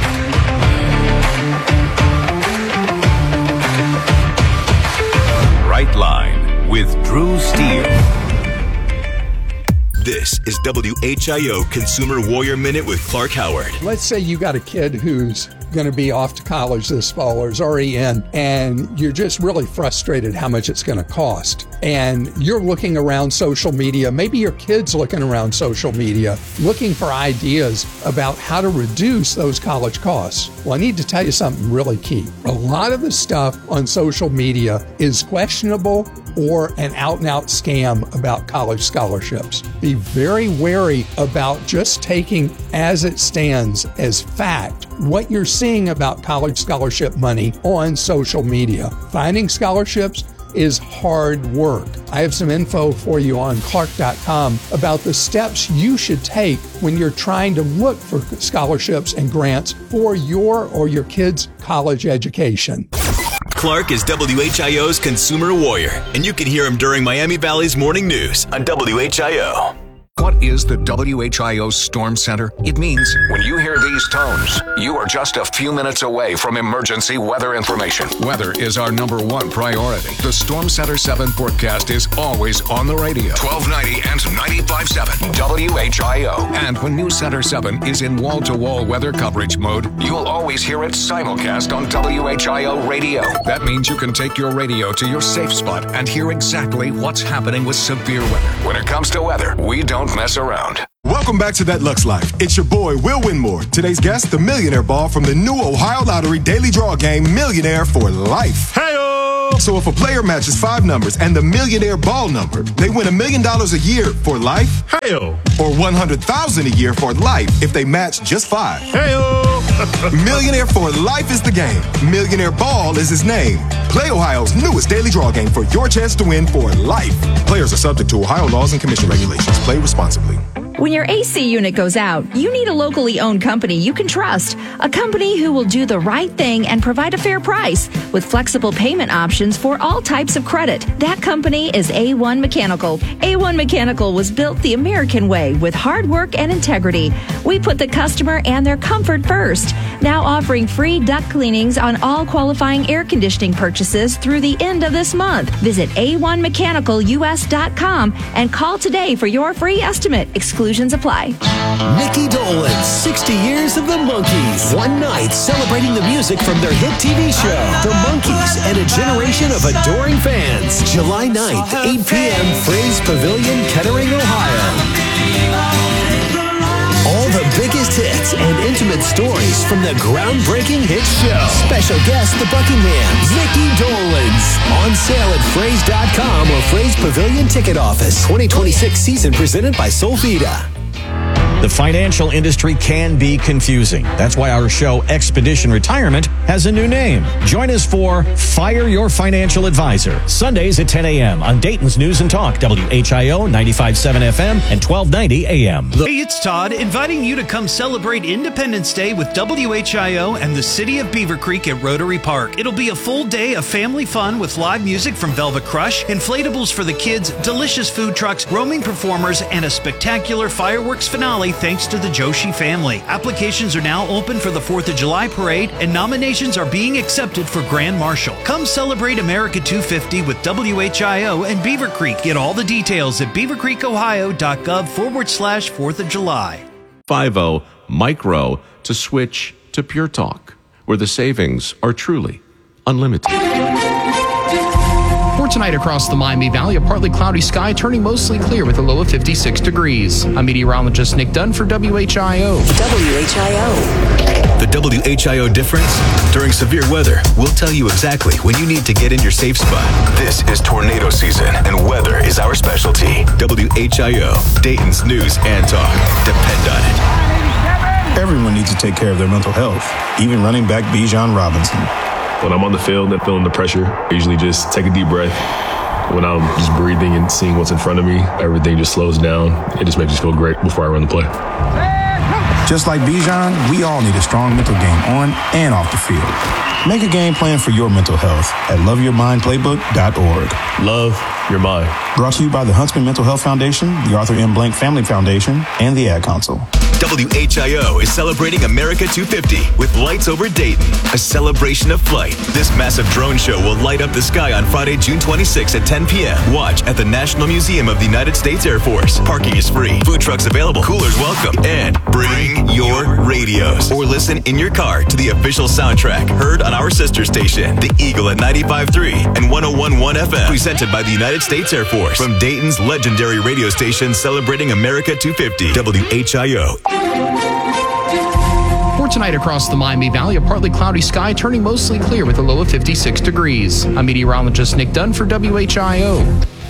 Right Line with Drew Steele. This is W H I O Consumer Warrior Minute with Clark Howard. Let's say you got a kid who's going to be off to college this fall or is already in, and you're just really frustrated how much it's going to cost. And you're looking around social media, maybe your kid's looking around social media, looking for ideas about how to reduce those college costs. Well, I need to tell you something really key. A lot of the stuff on social media is questionable or an out-and-out scam about college scholarships. Be very wary about just taking as it stands as fact what you're seeing about college scholarship money on social media. Finding scholarships is hard work. I have some info for you on Clark dot com about the steps you should take when you're trying to look for scholarships and grants for your or your kids' college education. Clark is W H I O's Consumer Warrior, and you can hear him during Miami Valley's Morning News on W H I O. What is the W H I O Storm Center? It means when you hear these tones, you are just a few minutes away from emergency weather information. Weather is our number one priority. The Storm Center seven forecast is always on the radio. twelve ninety and ninety-five point seven W H I O. And when News Center seven is in wall-to-wall weather coverage mode, you'll always hear it simulcast on W H I O radio. That means you can take your radio to your safe spot and hear exactly what's happening with severe weather. When it comes to weather, we don't mess around. Welcome Welcome back to That Lux Life. It's your boy, Will Winmore. Today's guest, the Millionaire Ball from the new Ohio Lottery Daily Draw game, Millionaire for Life. Hey-o! So if a player matches five numbers and the Millionaire Ball number, they win a million dollars a year for life. Hey-o! Or one hundred thousand dollars a year for life if they match just five. Hey-o! Millionaire for Life is the game. Millionaire Ball is his name. Play Ohio's newest daily draw game for your chance to win for life. Players are subject to Ohio laws and commission regulations. Play responsibly. When your A C unit goes out, you need a locally owned company you can trust. A company who will do the right thing and provide a fair price with flexible payment options for all types of credit. That company is A one Mechanical. A one Mechanical was built the American way with hard work and integrity. We put the customer and their comfort first. Now offering free duct cleanings on all qualifying air conditioning purchases through the end of this month. Visit A one mechanical U S dot com and call today for your free estimate. Exclusions apply. Mickey Dolenz, sixty years of the Monkees. One night celebrating the music from their hit T V show, The Monkees, and a generation of adoring fans. July ninth, eight p.m., Fraze Pavilion, Kettering, Ohio. All the biggest hits and intimate stories from the groundbreaking hit show. Special guest, the Buckinghams, Mickey Dolenz. On sale at Fraze dot com or Fraze Pavilion Ticket Office. twenty twenty-six season presented by Solvita. The financial industry can be confusing. That's why our show, Expedition Retirement, has a new name. Join us for Fire Your Financial Advisor, Sundays at ten a.m. on Dayton's News and Talk, W H I O ninety-five point seven F M and twelve ninety A M. Hey, it's Todd, inviting you to come celebrate Independence Day with W H I O and the City of Beaver Creek at Rotary Park. It'll be a full day of family fun with live music from Velvet Crush, inflatables for the kids, delicious food trucks, roaming performers, and a spectacular fireworks finale thanks to the Joshi family. Applications are now open for the fourth of July parade, and nominations are being accepted for Grand Marshal. Come celebrate America two fifty with W H I O and Beaver Creek. Get all the details at beavercreekohio.gov forward slash 4th of July. five oh Micro to switch to Pure Talk, where the savings are truly unlimited. For tonight across the Miami Valley, a partly cloudy sky turning mostly clear with a low of fifty-six degrees. I'm meteorologist Nick Dunn for W H I O. W H I O. The W H I O difference? During severe weather, we'll tell you exactly when you need to get in your safe spot. This is tornado season, and weather is our specialty. W H I O, Dayton's News and Talk. Depend on it. Everyone needs to take care of their mental health, even running back Bijan Robinson. When I'm on the field and feeling the pressure, I usually just take a deep breath. When I'm just breathing and seeing what's in front of me, everything just slows down. It just makes me feel great before I run the play. Just like Bijan, we all need a strong mental game on and off the field. Make a game plan for your mental health at love your mind playbook dot org. Love your mind. Brought to you by the Huntsman Mental Health Foundation, the Arthur M. Blank Family Foundation, and the Ad Council. W H I O is celebrating America two fifty with Lights Over Dayton, a celebration of flight. This massive drone show will light up the sky on Friday, June twenty-sixth at ten p.m. Watch at the National Museum of the United States Air Force. Parking is free, food trucks available, coolers welcome, and bring your radios or listen in your car to the official soundtrack heard on our sister station, The Eagle at ninety-five point three and one oh one point one F M, presented by the United States Air Force from Dayton's legendary radio station celebrating America two fifty, W H I O. For tonight across the Miami Valley, a partly cloudy sky turning mostly clear with a low of fifty-six degrees. I'm meteorologist Nick Dunn for W H I O.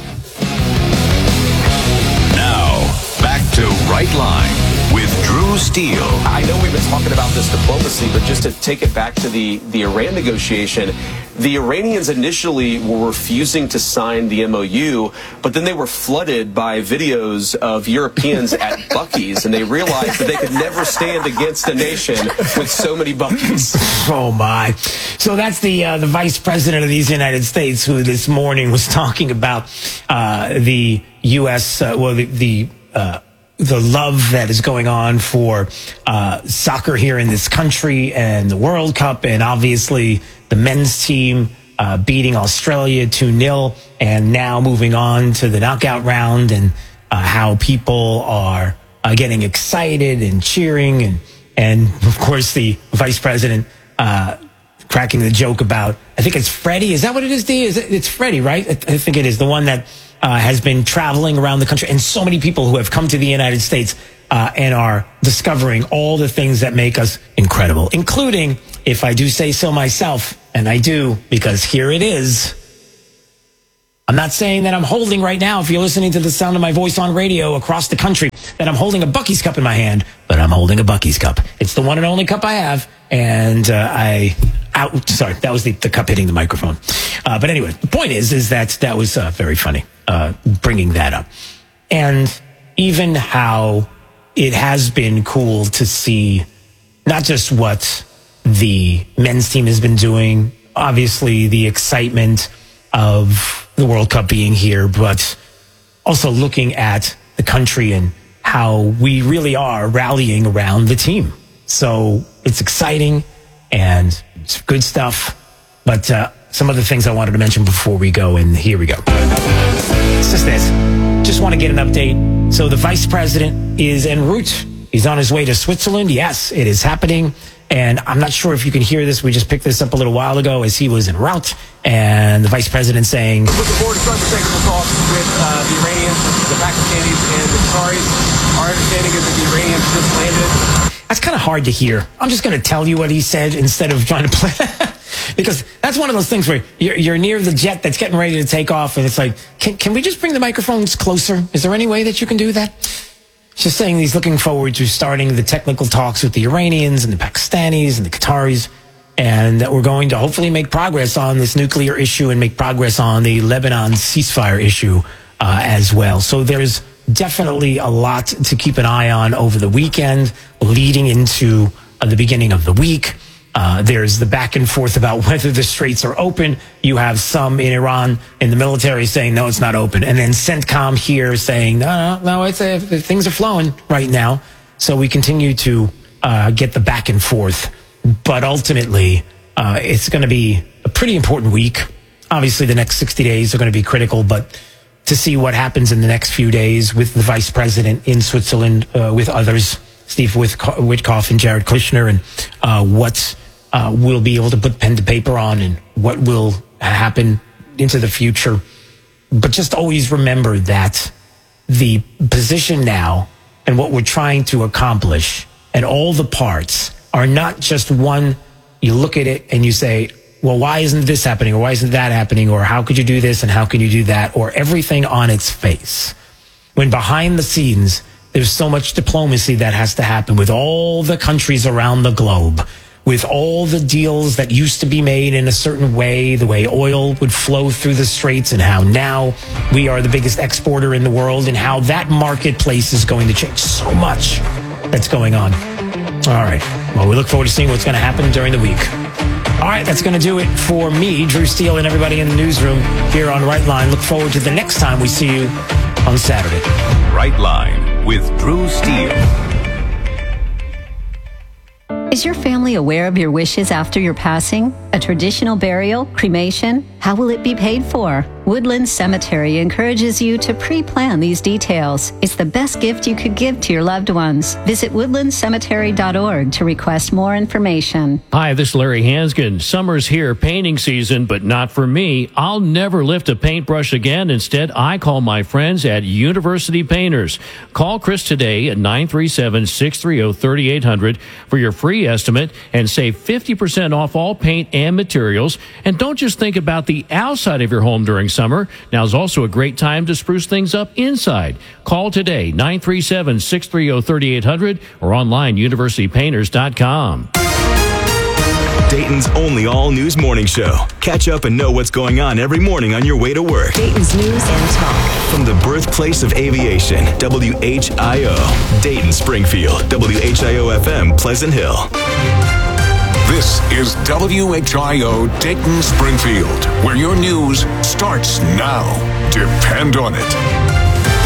Now, back to Right Line with Drew Steele. I know we've been talking about this diplomacy, but just to take it back to the, the Iran negotiation, the Iranians initially were refusing to sign the M O U, but then they were flooded by videos of Europeans at Buc-ee's, and they realized that they could never stand against a nation with so many Buc-ee's. Oh, my. So that's the uh, the vice president of these United States who this morning was talking about uh, the U S, uh, well, the... the uh, the love that is going on for uh, soccer here in this country and the World Cup, and obviously the men's team uh, beating Australia two nil, and now moving on to the knockout round, and uh, how people are uh, getting excited and cheering, and and of course the vice president uh, cracking the joke about, I think it's Freddie. Is that what it is, D? Is it, it's Freddie, right? I, I think it is, the one that Uh, has been traveling around the country, and so many people who have come to the United States uh, and are discovering all the things that make us incredible, including, if I do say so myself, and I do, because here it is. I'm not saying that I'm holding right now, if you're listening to the sound of my voice on radio across the country, that I'm holding a Buc-ee's cup in my hand, but I'm holding a Buc-ee's cup. It's the one and only cup I have, and uh, I... Out, sorry, that was the, the cup hitting the microphone. Uh, but anyway, the point is, is that that was uh, very funny, uh, bringing that up. And even how it has been cool to see not just what the men's team has been doing, obviously the excitement of the World Cup being here, but also looking at the country and how we really are rallying around the team. So it's exciting and it's good stuff. But uh, some other things I wanted to mention before we go, and here we go. It's just this. Just want to get an update. So the vice president is en route. He's on his way to Switzerland. Yes, it is happening. And I'm not sure if you can hear this. We just picked this up a little while ago as he was en route. And the vice president saying, looking forward to starting technical talks with uh, the Iranians, the Pakistanis, and the Qataris. Our understanding is that the Iranians just landed. That's kind of hard to hear. I'm just going to tell you what he said instead of trying to play. Because that's one of those things where you're, you're near the jet that's getting ready to take off. And it's like, can, can we just bring the microphones closer? Is there any way that you can do that? Just saying he's looking forward to starting the technical talks with the Iranians and the Pakistanis and the Qataris, and that we're going to hopefully make progress on this nuclear issue and make progress on the Lebanon ceasefire issue uh, as well. So there's definitely a lot to keep an eye on over the weekend, leading into uh, the beginning of the week. Uh, there's the back and forth about whether the straits are open. You have some in Iran in the military saying, no, it's not open. And then CENTCOM here saying, no, no, no, it's a, things are flowing right now. So we continue to uh, get the back and forth. But ultimately, uh, it's going to be a pretty important week. Obviously, the next sixty days are going to be critical, but to see what happens in the next few days with the vice president in Switzerland, uh, with others, Steve Witkoff and Jared Kushner, and uh, what uh, we'll be able to put pen to paper on and what will happen into the future. But just always remember that the position now and what we're trying to accomplish and all the parts are not just one. You look at it and you say, well, why isn't this happening? Or why isn't that happening? Or how could you do this? And how can you do that? Or everything on its face. When behind the scenes, there's so much diplomacy that has to happen with all the countries around the globe, with all the deals that used to be made in a certain way, the way oil would flow through the straits, and how now we are the biggest exporter in the world, and how that marketplace is going to change. So much that's going on. All right. Well, we look forward to seeing what's going to happen during the week. All right, that's going to do it for me, Drew Steele, and everybody in the newsroom here on Right Line. Look forward to the next time we see you on Saturday. Right Line with Drew Steele. Is your family aware of your wishes after your passing? A traditional burial, cremation? How will it be paid for? Woodland Cemetery encourages you to pre-plan these details. It's the best gift you could give to your loved ones. Visit woodland cemetery dot org to request more information. Hi, this is Larry Hanskin. Summer's here, painting season, but not for me. I'll never lift a paintbrush again. Instead, I call my friends at University Painters. Call Chris today at nine three seven, six three zero, three eight zero zero for your free estimate and save fifty percent off all paint and materials. And don't just think about the outside of your home during summer. Now is also a great time to spruce things up inside. Call today, nine three seven, six three zero, three eight zero zero or online, university painters dot com. Dayton's only all-news morning show. Catch up and know what's going on every morning on your way to work. Dayton's News and Talk. From the birthplace of aviation, W H I O. Dayton, Springfield, W H I O F M, Pleasant Hill. This is W H I O Dayton, Springfield, where your news starts now. Depend on it.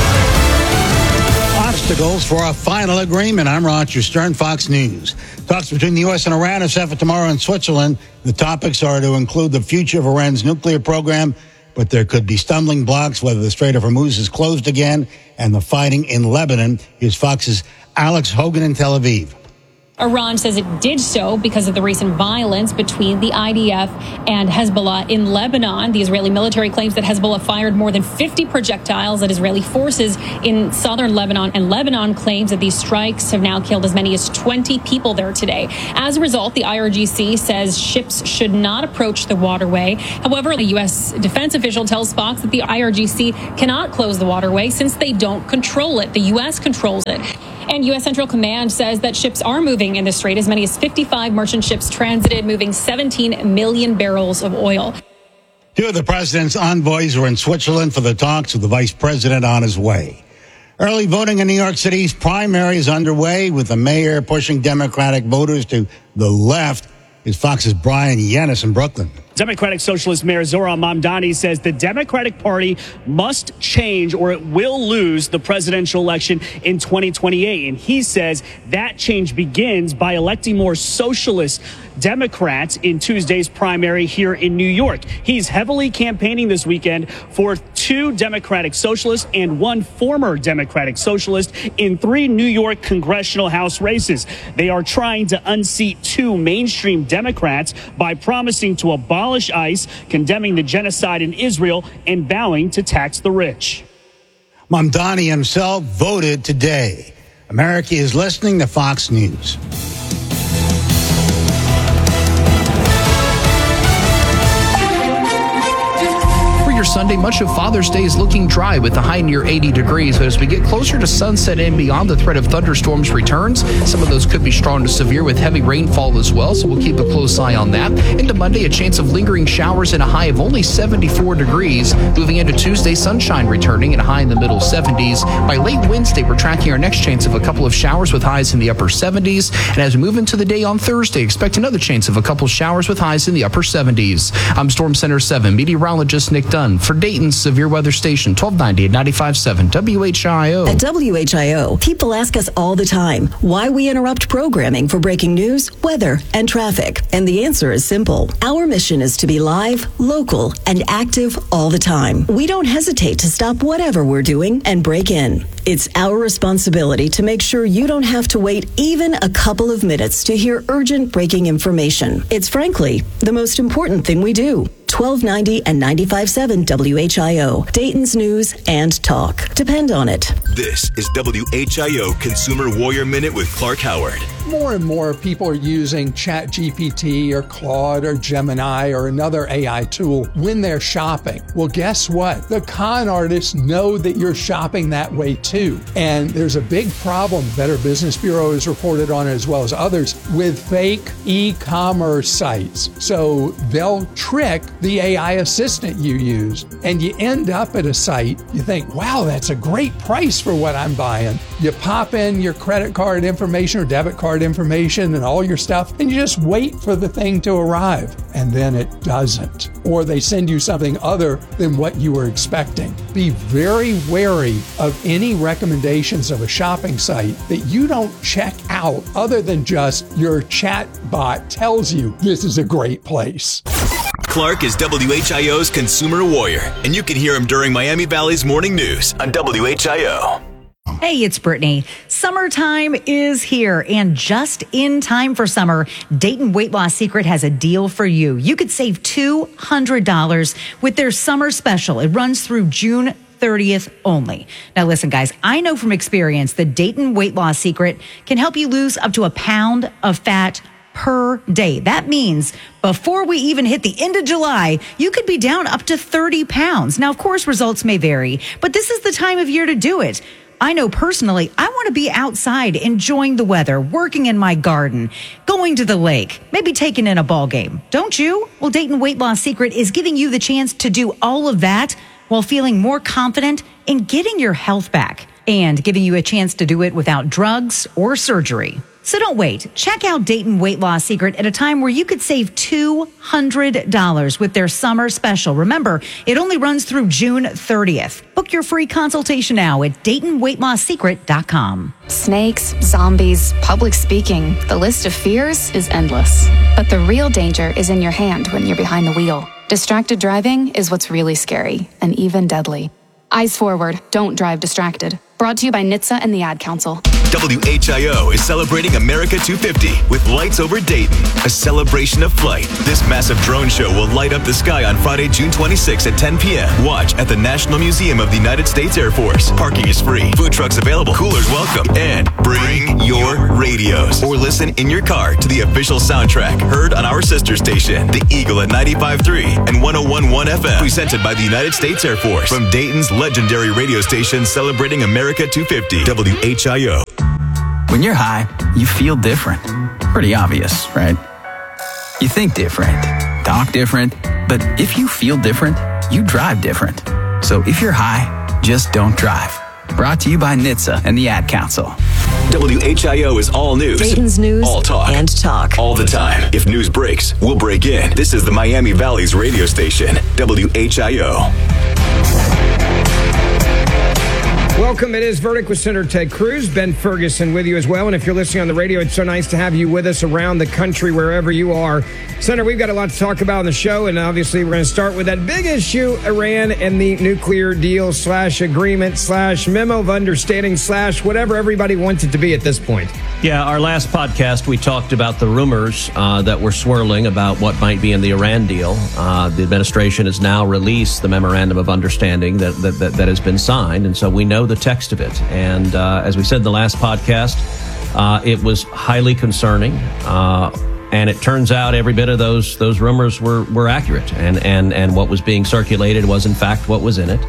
Obstacles for a final agreement. I'm Roger Stern, Fox News. Talks between the U S and Iran are set for tomorrow in Switzerland. The topics are to include the future of Iran's nuclear program, but there could be stumbling blocks, whether the Strait of Hormuz is closed again, and the fighting in Lebanon. Here's Fox's Alex Hogan in Tel Aviv. Iran says it did so because of the recent violence between the I D F and Hezbollah in Lebanon. The Israeli military claims that Hezbollah fired more than fifty projectiles at Israeli forces in southern Lebanon, and Lebanon claims that these strikes have now killed as many as twenty people there today. As a result, the I R G C says ships should not approach the waterway. However, a U S defense official tells Fox that the I R G C cannot close the waterway since they don't control it. The U S controls it. And U S Central Command says that ships are moving in the strait. As many as fifty-five merchant ships transited, moving seventeen million barrels of oil. Two of the president's envoys were in Switzerland for the talks with the vice president on his way. Early voting in New York City's primary is underway, with the mayor pushing Democratic voters to the left. Is Fox's Brian Yennis in Brooklyn. Democratic Socialist Mayor Zohran Mamdani says the Democratic Party must change or it will lose the presidential election in twenty twenty-eight. And he says that change begins by electing more socialist Democrats in Tuesday's primary here in New York. He's heavily campaigning this weekend for two Democratic Socialists and one former Democratic Socialist in three New York congressional House races. They are trying to unseat two mainstream Democrats by promising to abolish ICE, condemning the genocide in Israel, and vowing to tax the rich. Mamdani himself voted today. America is listening to Fox News. Sunday, much of Father's Day is looking dry with the high near eighty degrees, but as we get closer to sunset and beyond, the threat of thunderstorms returns. Some of those could be strong to severe with heavy rainfall as well, so we'll keep a close eye on that. Into Monday, a chance of lingering showers and a high of only seventy-four degrees. Moving into Tuesday, sunshine returning and a high in the middle seventies. By late Wednesday, we're tracking our next chance of a couple of showers with highs in the upper seventies. And as we move into the day on Thursday, expect another chance of a couple showers with highs in the upper seventies. I'm Storm Center seven meteorologist Nick Dunn for Dayton's Severe Weather Station, twelve ninety at ninety-five point seven W H I O. At W H I O, people ask us all the time why we interrupt programming for breaking news, weather, and traffic. And the answer is simple. Our mission is to be live, local, and active all the time. We don't hesitate to stop whatever we're doing and break in. It's our responsibility to make sure you don't have to wait even a couple of minutes to hear urgent breaking information. It's frankly the most important thing we do. twelve ninety and ninety-five point seven W H I O, Dayton's News and Talk. Depend on it. This is W H I O Consumer Warrior Minute with Clark Howard. More and more people are using ChatGPT or Claude or Gemini or another A I tool when they're shopping. Well, guess what? The con artists know that you're shopping that way too. And there's a big problem Better Business Bureau has reported on it, as well as others, with fake e-commerce sites. So they'll trick the A I assistant you use, and you end up at a site, you think, wow, that's a great price for what I'm buying. You pop in your credit card information or debit card information and all your stuff, and you just wait for the thing to arrive, and then it doesn't. Or they send you something other than what you were expecting. Be very wary of any recommendations of a shopping site that you don't check out other than just your chat bot tells you this is a great place. Clark is W H I O's Consumer Warrior, and you can hear him during Miami Valley's Morning News on W H I O. Hey, it's Brittany. Summertime is here, and just in time for summer, Dayton Weight Loss Secret has a deal for you. You could save two hundred dollars with their summer special. It runs through June thirtieth only. Now listen, guys, I know from experience that Dayton Weight Loss Secret can help you lose up to a pound of fat per day. That means before we even hit the end of July, you could be down up to thirty pounds. Now, of course, results may vary, but this is the time of year to do it. I know personally, I want to be outside enjoying the weather, working in my garden, going to the lake, maybe taking in a ball game. Don't you? Well, Dayton Weight Loss Secret is giving you the chance to do all of that while feeling more confident in getting your health back and giving you a chance to do it without drugs or surgery. So don't wait. Check out Dayton Weight Loss Secret at a time where you could save two hundred dollars with their summer special. Remember, it only runs through June thirtieth. Book your free consultation now at Dayton Weight Loss Secret dot com. Snakes, zombies, public speaking. The list of fears is endless. But the real danger is in your hand when you're behind the wheel. Distracted driving is what's really scary and even deadly. Eyes forward, don't drive distracted. Brought to you by N H T S A and the Ad Council. W H I O is celebrating America two fifty with Lights Over Dayton, a celebration of flight. This massive drone show will light up the sky on Friday, June twenty-sixth at ten p.m. Watch at the National Museum of the United States Air Force. Parking is free, food trucks available, coolers welcome, and bring your radios or listen in your car to the official soundtrack heard on our sister station, The Eagle at ninety-five point three and one oh one point one F M, presented by the United States Air Force from Dayton's legendary radio station celebrating America two fifty, W H I O. When you're high, you feel different. Pretty obvious, right? You think different, talk different, but if you feel different, you drive different. So if you're high, just don't drive. Brought to you by N H T S A and the Ad Council. W H I O is all news. Dayton's news all talk. and talk. All the time. If news breaks, we'll break in. This is the Miami Valley's radio station, W H I O. Welcome. It is Verdict with Senator Ted Cruz. Ben Ferguson with you as well. And if you're listening on the radio, it's so nice to have you with us around the country, wherever you are. Senator, we've got a lot to talk about on the show, and obviously we're going to start with that big issue, Iran and the nuclear deal slash agreement slash memo of understanding slash whatever everybody wants it to be at this point. Yeah, our last podcast, we talked about the rumors uh, that were swirling about what might be in the Iran deal. Uh, the administration has now released the memorandum of understanding that, that, that, that has been signed, and so we know the text of it. And uh, as we said in the last podcast, uh, it was highly concerning. Uh, and it turns out every bit of those those rumors were, were accurate. And, and, and what was being circulated was, in fact, what was in it.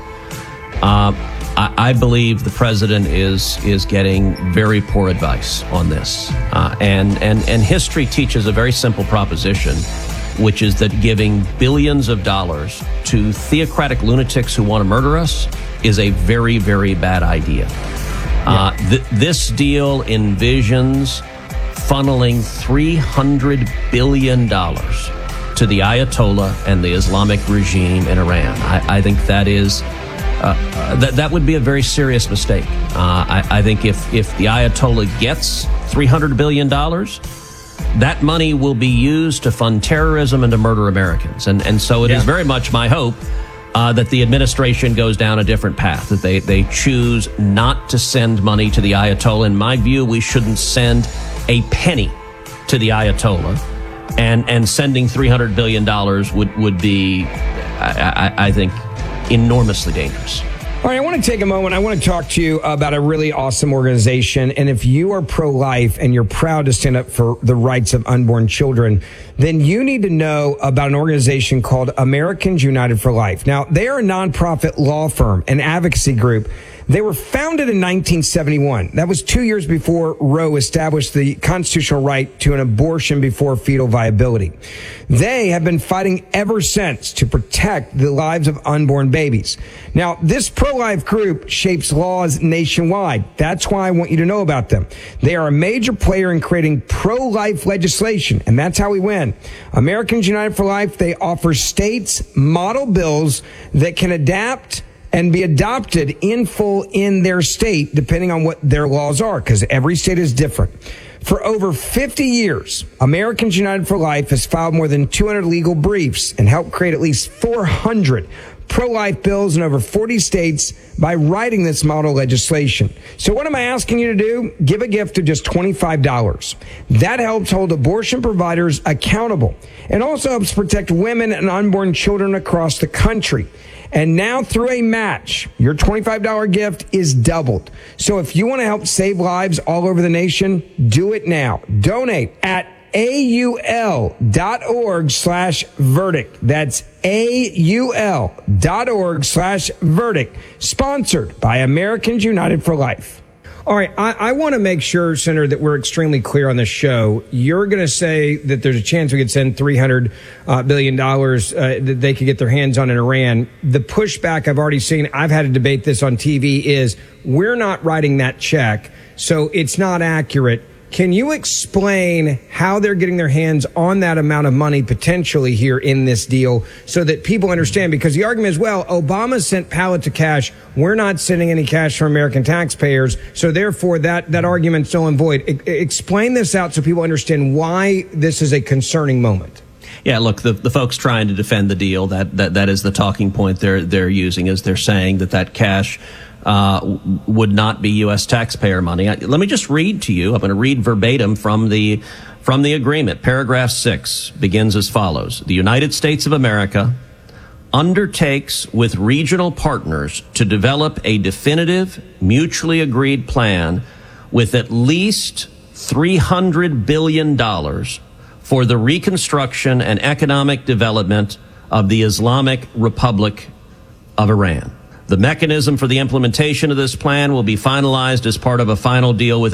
Uh, I, I believe the president is is getting very poor advice on this. Uh, and, and, and history teaches a very simple proposition, which is that giving billions of dollars to theocratic lunatics who want to murder us is a very, very bad idea. Yeah. Uh, th- this deal envisions funneling three hundred billion dollars to the Ayatollah and the Islamic regime in Iran. I, I think that is uh, uh, that that would be a very serious mistake. Uh, I, I think if if the Ayatollah gets three hundred billion dollars, that money will be used to fund terrorism and to murder Americans. And and so it yeah. is very much my hope uh, that the administration goes down a different path, that they, they choose not to send money to the Ayatollah. In my view, we shouldn't send a penny to the Ayatollah. And and sending three hundred billion dollars would, would be, I, I, I think, enormously dangerous. All right, I want to take a moment. I want to talk to you about a really awesome organization. And if you are pro-life and you're proud to stand up for the rights of unborn children, then you need to know about an organization called Americans United for Life. Now, they are a nonprofit law firm, an advocacy group. They were founded in nineteen seventy-one. That was two years before Roe established the constitutional right to an abortion before fetal viability. They have been fighting ever since to protect the lives of unborn babies. Now, this pro-life group shapes laws nationwide. That's why I want you to know about them. They are a major player in creating pro-life legislation, and that's how we win. Americans United for Life, they offer states model bills that can adapt and be adopted in full in their state, depending on what their laws are, because every state is different. For over fifty years, Americans United for Life has filed more than two hundred legal briefs and helped create at least four hundred pro-life bills in over forty states by writing this model legislation. So what am I asking you to do? Give a gift of just twenty-five dollars. That helps hold abortion providers accountable and also helps protect women and unborn children across the country. And now through a match, your twenty-five dollars gift is doubled. So if you want to help save lives all over the nation, do it now. Donate at aul.org slash verdict. That's aul.org slash verdict. Sponsored by Americans United for Life. All right, I, I want to make sure, Senator, that we're extremely clear on this show. You're going to say that there's a chance we could send three hundred billion dollars uh, that they could get their hands on in Iran. The pushback I've already seen, I've had to debate this on T V, is we're not writing that check, so it's not accurate. Can you explain how they're getting their hands on that amount of money potentially here in this deal so that people understand? Because the argument is, well, Obama sent pallets of cash. We're not sending any cash from American taxpayers. So therefore, that, that argument's null and void. E- explain this out so people understand why this is a concerning moment. Yeah, look, the, the folks trying to defend the deal, that, that, that is the talking point they're, they're using, is they're saying that that cash uh, would not be U S taxpayer money. I, let me just read to you. I'm going to read verbatim from the from the agreement. Paragraph six begins as follows. The United States of America undertakes with regional partners to develop a definitive, mutually agreed plan with at least three hundred billion dollars for the reconstruction and economic development of the Islamic Republic of Iran. The mechanism for the implementation of this plan will be finalized as part of a final deal with